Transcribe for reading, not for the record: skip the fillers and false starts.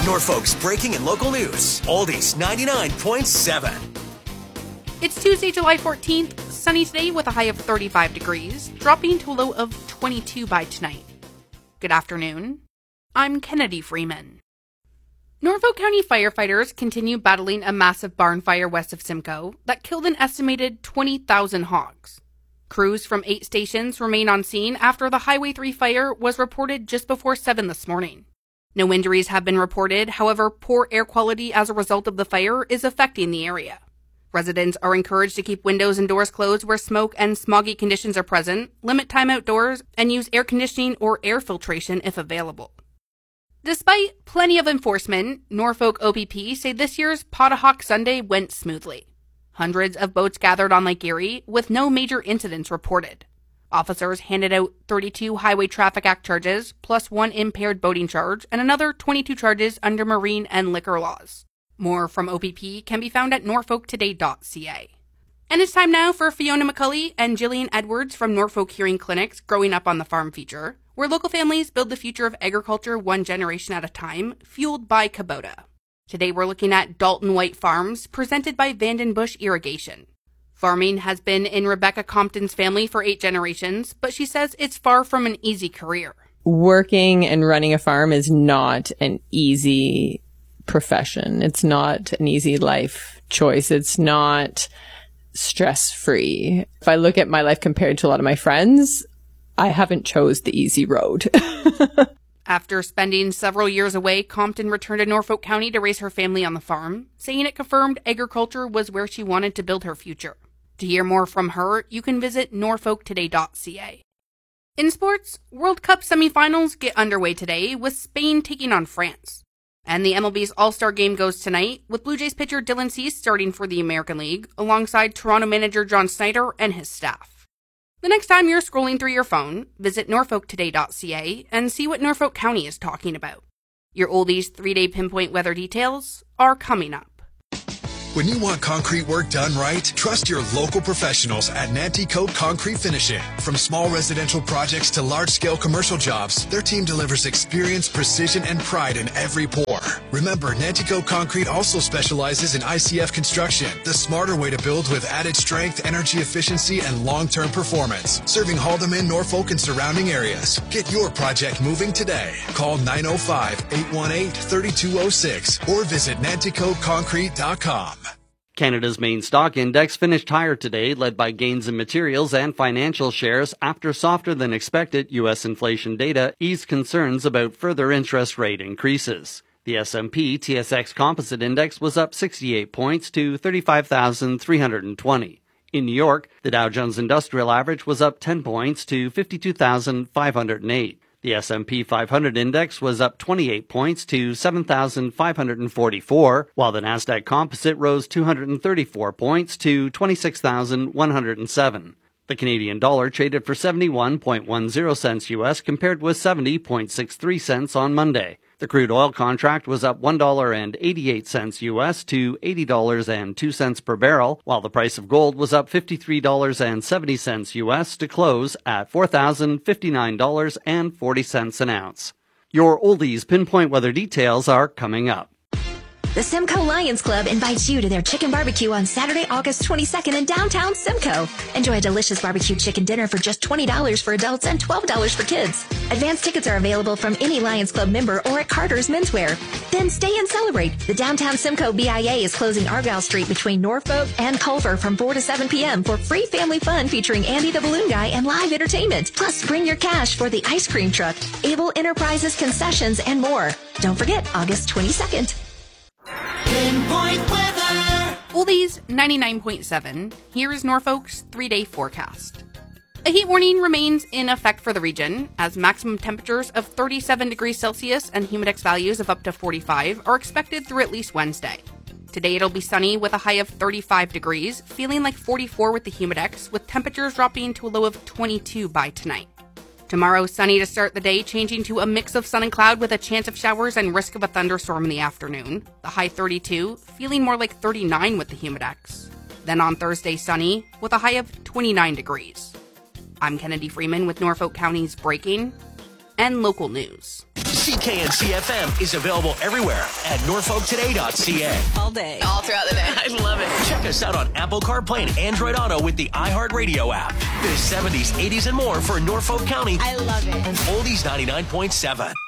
Norfolk's breaking and local news. Oldies 99.7. It's Tuesday, July 14th, sunny today with a high of 35 degrees, dropping to a low of 22 by tonight. Good afternoon. I'm Kennedy Freeman. Norfolk County firefighters continue battling a massive barn fire west of Simcoe that killed an estimated 20,000 hogs. Crews from 8 stations remain on scene after the Highway 3 fire was reported just before 7 this morning. No injuries have been reported, however, poor air quality as a result of the fire is affecting the area. Residents are encouraged to keep windows and doors closed where smoke and smoggy conditions are present, limit time outdoors, and use air conditioning or air filtration if available. Despite plenty of enforcement, Norfolk OPP say this year's Potahawk Sunday went smoothly. Hundreds of boats gathered on Lake Erie with no major incidents reported. Officers handed out 32 Highway Traffic Act charges, plus 1 impaired boating charge, and another 22 charges under marine and liquor laws. More from OPP can be found at norfolktoday.ca. And it's time now for Fiona McCulley and Jillian Edwards from Norfolk Hearing Clinic's Growing Up on the Farm feature, where local families build the future of agriculture one generation at a time, fueled by Kubota. Today we're looking at Dalton White Farms, presented by Vandenbush Irrigation. Farming has been in Rebecca Compton's family for 8 generations, but she says it's far from an easy career. Working and running a farm is not an easy profession. It's not an easy life choice. It's not stress-free. If I look at my life compared to a lot of my friends, I haven't chose the easy road. After spending several years away, Compton returned to Norfolk County to raise her family on the farm, saying it confirmed agriculture was where she wanted to build her future. To hear more from her, you can visit norfolktoday.ca. In sports, World Cup semifinals get underway today with Spain taking on France. And the MLB's All-Star Game goes tonight, with Blue Jays pitcher Dylan Cease starting for the American League, alongside Toronto manager John Snyder and his staff. The next time you're scrolling through your phone, visit norfolktoday.ca and see what Norfolk County is talking about. Your Oldies 3-day pinpoint weather details are coming up. When you want concrete work done right, trust your local professionals at Nanticoat Concrete Finishing. From small residential projects to large-scale commercial jobs, their team delivers experience, precision, and pride in every pour. Remember, Nanticoat Concrete also specializes in ICF construction, the smarter way to build with added strength, energy efficiency, and long-term performance. Serving Haldeman, Norfolk, and surrounding areas. Get your project moving today. Call 905-818-3206 or visit nanticoatconcrete.com. Canada's main stock index finished higher today, led by gains in materials and financial shares after softer than expected U.S. inflation data eased concerns about further interest rate increases. The S&P TSX Composite Index was up 68 points to 35,320. In New York, the Dow Jones Industrial Average was up 10 points to 52,508. The S&P 500 index was up 28 points to 7,544, while the Nasdaq Composite rose 234 points to 26,107. The Canadian dollar traded for 71.10 cents U.S. compared with 70.63 cents on Monday. The crude oil contract was up $1.88 U.S. to $80.02 per barrel, while the price of gold was up $53.70 U.S. to close at $4,059.40 an ounce. Your Oldies pinpoint weather details are coming up. The Simcoe Lions Club invites you to their chicken barbecue on Saturday, August 22nd in downtown Simcoe. Enjoy a delicious barbecue chicken dinner for just $20 for adults and $12 for kids. Advance tickets are available from any Lions Club member or at Carter's Menswear. Then stay and celebrate. The downtown Simcoe BIA is closing Argyle Street between Norfolk and Culver from 4 to 7 p.m. for free family fun featuring Andy the Balloon Guy and live entertainment. Plus, bring your cash for the ice cream truck, Able Enterprises concessions, and more. Don't forget, August 22nd. Pinpoint weather. Oldies 99.7. Here is Norfolk's 3-day forecast. A heat warning remains in effect for the region, as maximum temperatures of 37 degrees Celsius and humidex values of up to 45 are expected through at least Wednesday. Today it'll be sunny with a high of 35 degrees, feeling like 44 with the humidex, with temperatures dropping to a low of 22 by tonight. Tomorrow, sunny to start the day, changing to a mix of sun and cloud with a chance of showers and risk of a thunderstorm in the afternoon. The high 32, feeling more like 39 with the humidex. Then on Thursday, sunny with a high of 29 degrees. I'm Kennedy Freeman with Norfolk County's breaking and local news. CKNC FM is available everywhere at norfolktoday.ca. All day. All throughout the day. I love it. Check us out on Apple CarPlay and Android Auto with the iHeartRadio app. The 70s, 80s, and more for Norfolk County. I love it. And Oldies 99.7.